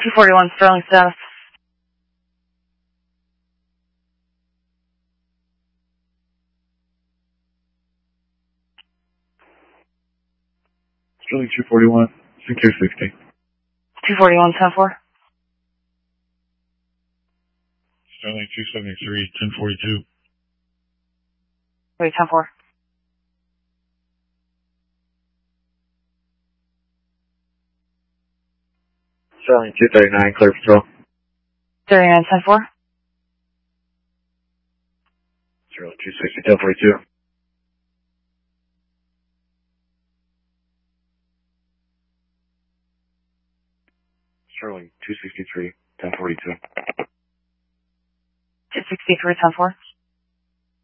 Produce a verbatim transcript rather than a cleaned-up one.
two forty-one, Sterling status. Sterling two forty-one, secure sixty. two forty-one, ten four. Sterling two seventy-three, ten forty-two. Wait, ten four. Sterling two thirty-nine, clear patrol. thirty-nine, ten four. Sterling two sixty, ten forty-two. Sterling two sixty-three, ten forty-two. two sixty-three, ten four.